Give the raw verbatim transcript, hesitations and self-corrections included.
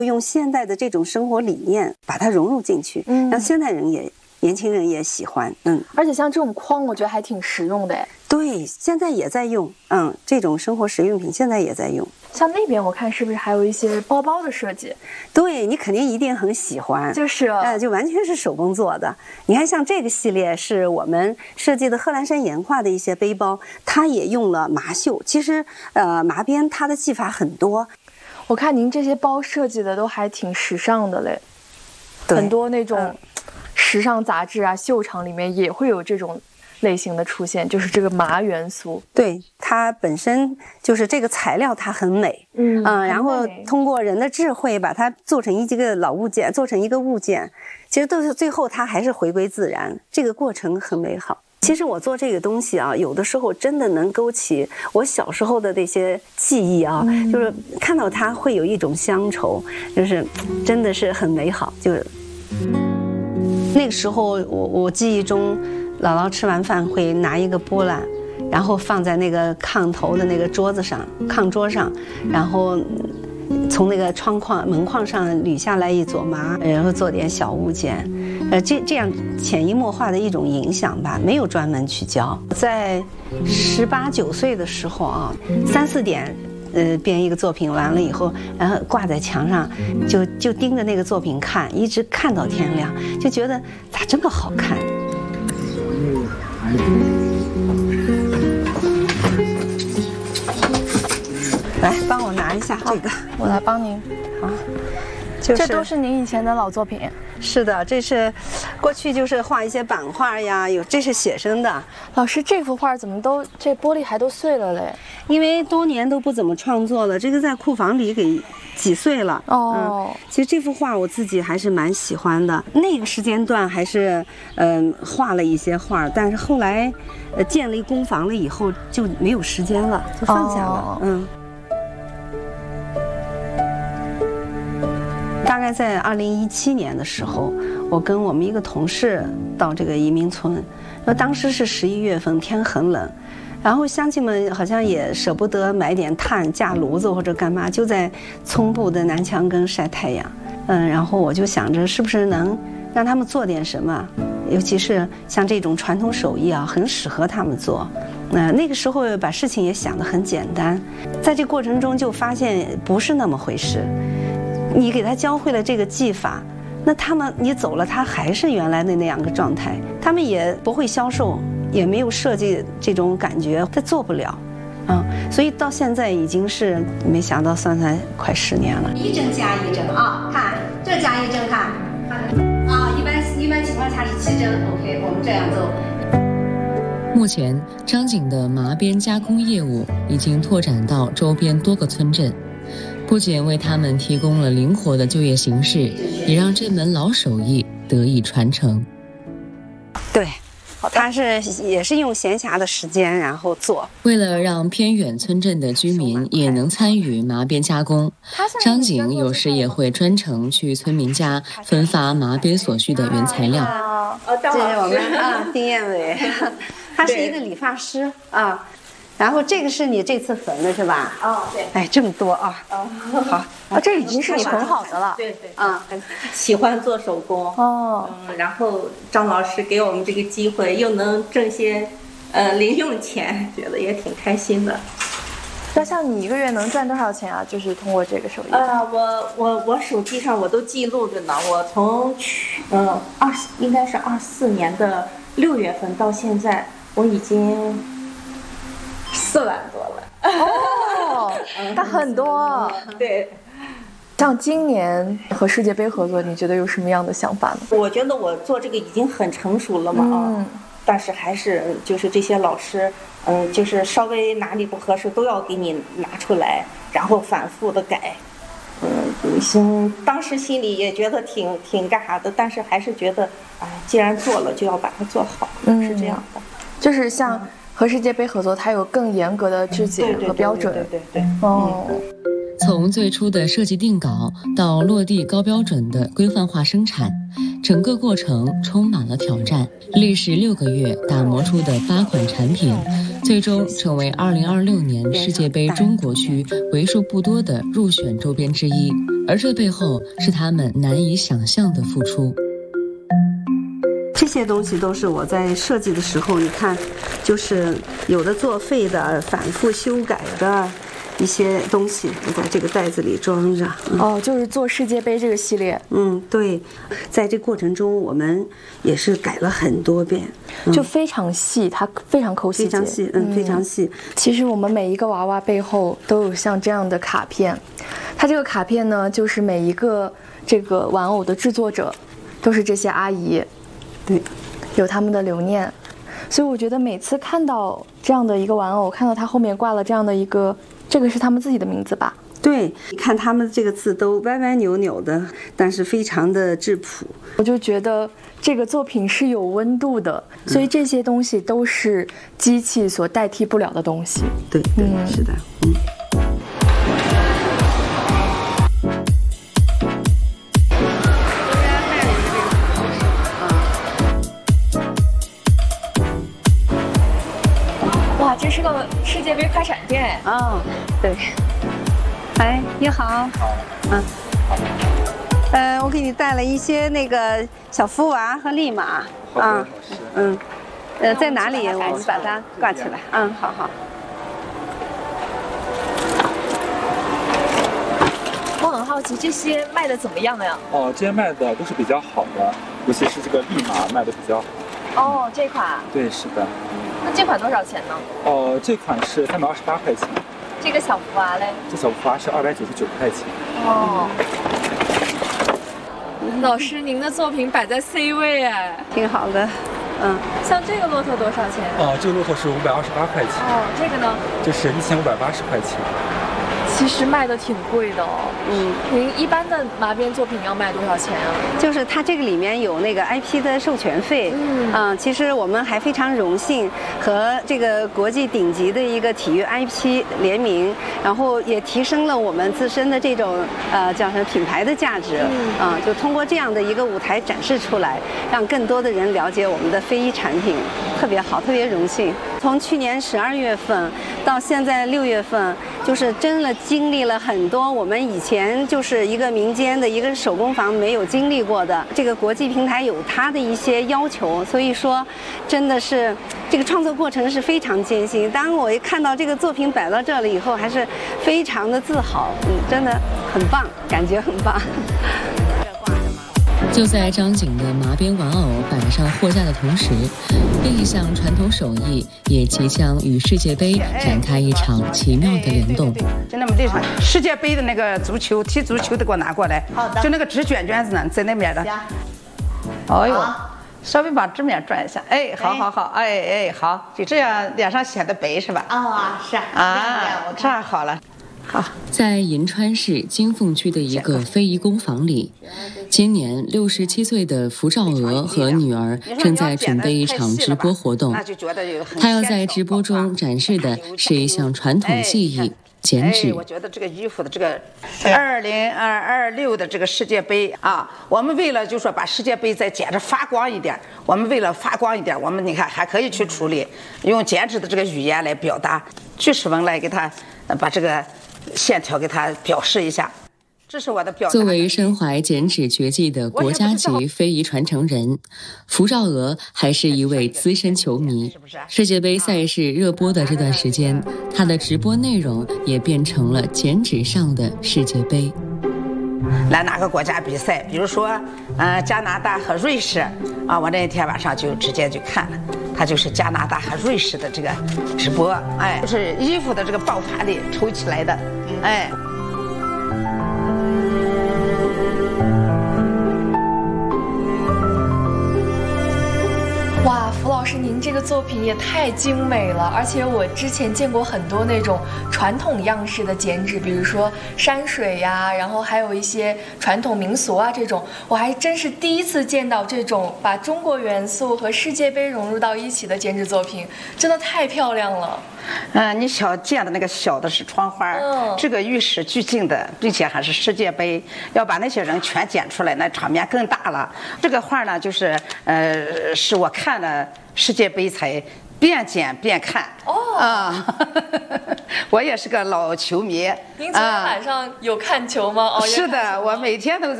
用现代的这种生活理念把它融入进去，嗯，让现代人也年轻人也喜欢，嗯。 而且像这种框，我觉得还挺实用的哎。 对，现在也在用，嗯，这种生活实用品现在也在用。 像那边我看是不是还有一些包包的设计？ 对，你肯定一定很喜欢， 就是呃，就完全是手工做的。你看像这个系列是我们设计的贺兰山岩画的一些背包，它也用了麻绣。其实呃麻边它的技法很多。 我看您这些包设计的都还挺时尚的嘞，很多那种、嗯、时尚杂志啊秀场里面也会有这种类型的出现，就是这个麻元素。 对，它本身就是这个材料它很美，嗯嗯，然后通过人的智慧把它做成一这个老物件，做成一个物件，其实都是最后它还是回归自然，这个过程很美好。其实我做这个东西啊，有的时候真的能勾起我小时候的那些记忆啊，嗯、就是看到它会有一种乡愁，就是真的是很美好。就是那个时候我我记忆中。姥姥吃完饭会拿一个波兰，然后放在那个炕头的那个桌子上，炕桌上，然后从那个窗框门框上捋下来一撮麻，然后做点小物件，呃，这这样潜移默化的一种影响吧，没有专门去教。在十八九岁的时候啊，三四点。呃，编一个作品完了以后，然后挂在墙上，就就盯着那个作品看，一直看到天亮，就觉得咋这么好看。来，帮我拿一下这个， 我来帮您。 好，就是、 这都是您以前的老作品。 是的，这是过去就是画一些版画呀，有这是写生的。 老师，这幅画怎么都这玻璃还都碎了嘞？ 因为多年都不怎么创作了，这个在库房里给挤碎了。哦、嗯，其实这幅画我自己还是蛮喜欢的。那个时间段还是嗯、呃、画了一些画，但是后来呃建立工房了以后就没有时间了，就放下了。哦、嗯。大概在二零一七年的时候，我跟我们一个同事到这个移民村，那当时是十一月份，天很冷，然后乡亲们好像也舍不得买点炭架炉子或者干嘛，就在葱布的南墙根晒太阳。嗯，然后我就想着是不是能让他们做点什么，尤其是像这种传统手艺啊，很适合他们做。那、呃、那个时候把事情也想得很简单，在这过程中就发现不是那么回事。你给他教会了这个技法，那他们你走了，他还是原来的那样个状态，他们也不会销售，也没有设计这种感觉，他做不了，啊、嗯，所以到现在已经是没想到算算快十年了。 一针加一针啊，看这加一针看，啊，一般一般情况下是七针 ，OK， 我们这样做。 目前，张景的麻边加工业务已经拓展到周边多个村镇。不仅为他们提供了灵活的就业形势，也让这门老手艺得以传承。 对，他是也是用闲暇的时间然后做。 为了让偏远村镇的居民也能参与麻边加工，张景有时也会专程去村民家分发麻边所需的原材料。 哦，这是我们啊，丁艳伟，他是一个理发师啊。然后这个是你这次缝的是吧？ 哦，对。 哎，这么多啊！ 哦， 好啊，这已经是你缝好的了。 对对啊，喜欢做手工哦。嗯，然后张老师给我们这个机会，又能挣些呃零用钱，觉得也挺开心的。 那像你一个月能赚多少钱啊？就是通过这个手艺。 呃，我我我手机上我都记录着呢。我从去呃二应该是二四年的六月份到现在，我已经。四万多了哦，那很多。 对， 像今年和世界杯合作，你觉得有什么样的想法呢？ 我觉得我做这个已经很成熟了嘛啊、嗯，但是还是就是这些老师，嗯，就是稍微哪里不合适都要给你拿出来，然后反复的改。嗯，行，当时心里也觉得挺挺干啥的，但是还是觉得，哎，既然做了就要把它做好，嗯、是这样的。 就是像。嗯和世界杯合作，它有更严格的质检和标准。 对对对对。 哦。 从最初的设计定稿到落地高标准的规范化生产，整个过程充满了挑战。历时六个月打磨出的八款产品， 最终成为二零二六年世界杯中国区为数不多的入选周边之一，而这背后是他们难以想象的付出。 这些东西都是我在设计的时候，你看，就是有的作废的、反复修改的一些东西，我在这个袋子里装着。 嗯、哦，就是做世界杯这个系列。 嗯，对，在这过程中我们也是改了很多遍， 嗯、就非常细，它非常抠细节， 非常细，嗯，非常细。 其实我们每一个娃娃背后都有像这样的卡片，它这个卡片呢，就是每一个这个玩偶的制作者都是这些阿姨。 对， 有他们的留念，所以我觉得每次看到这样的一个玩偶，看到它后面挂了这样的一个，这个是他们自己的名字吧？ 对，看他们这个字都歪歪扭扭的，但是非常的质朴。 我就觉得这个作品是有温度的，所以这些东西都是机器所代替不了的东西。 对，对，嗯、是的，嗯。 这是个世界杯快闪店哦，对。哎，你好。好。嗯。呃，我给你带了一些那个小福娃和利马。 啊。 嗯。呃，在哪里？我们把它挂起来。嗯，好好。 我很好奇，这些卖的怎么样呀？ 哦，这些卖的都是比较好的，尤其是这个利马卖的比较好。 哦，这款。 对，是的。 那这款多少钱呢？ 哦，这款是三百二十八块钱。 这个小福娃嘞？ 这小福娃是二百九十九块钱。 哦。老师，您的作品摆在 C 位哎， 挺好的。嗯。 像这个骆驼多少钱？ 哦，这个骆驼是五百二十八块钱。 哦，这个呢？ 就是一千五百八十块钱。 其实卖的挺贵的哦。嗯，您一般的麻边作品要卖多少钱啊？ 就是它这个里面有那个 I P 的授权费。嗯，嗯，其实我们还非常荣幸和这个国际顶级的一个体育 I P 联名，然后也提升了我们自身的这种呃叫什么品牌的价值。嗯，啊、嗯，就通过这样的一个舞台展示出来，让更多的人了解我们的非遗产品，特别好，特别荣幸。从去年十二月份到现在六月份，就是真的经历了很多我们以前就是一个民间的一个手工坊没有经历过的。这个国际平台有它的一些要求，所以说真的是这个创作过程是非常艰辛。当我一看到这个作品摆到这里以后，还是非常的自豪，嗯，真的很棒，感觉很棒。 就在张景的麻边玩偶摆上货架的同时，另一项传统手艺也即将与世界杯展开一场奇妙的联动。 就那么地方，世界杯的那个足球踢足球的给我拿过来。好的。就那个纸卷卷子呢，在那边的。哦呦，稍微把纸面转一下。哎，好好好，哎哎好，就这样脸上显得白是吧？ 啊，是啊，这样好了。好， 在银川市金凤区的一个非遗工坊里，今年六十七岁的符兆娥和女儿正在准备一场直播活动。她要在直播中展示的是一项传统技艺——剪纸。 我觉得这个衣服的这个二零二二六的这个世界杯啊，我们为了就说把世界杯再剪着发光一点，我们为了发光一点，我们你看还可以去处理用剪纸的这个语言来表达，句式文来给它把这个线条给它表示一下，这是我的表达。 作为身怀剪纸绝技的国家级非遗传承人，符兆娥还是一位资深球迷。世界杯赛事热播的这段时间，她的直播内容也变成了剪纸上的世界杯。 来哪个国家比赛，比如说，呃，加拿大和瑞士啊，我那天晚上就直接就看了，它就是加拿大和瑞士的这个直播，哎，就是衣服的这个爆发力抽起来的，哎。 哇，符老师，您这个作品也太精美了！而且我之前见过很多那种传统样式的剪纸，比如说山水呀，然后还有一些传统民俗啊这种，我还真是第一次见到这种把中国元素和世界杯融入到一起的剪纸作品，真的太漂亮了。 嗯、呃，你小见的那个小的是窗花，嗯、这个与时俱进的，并且还是世界杯，要把那些人全剪出来，那场面更大了。这个画呢，就是呃，是我看了世界杯才边剪边看。 哦啊，我也是个老球迷。 您昨天晚上有看球吗？哦， 是的，我每天都在。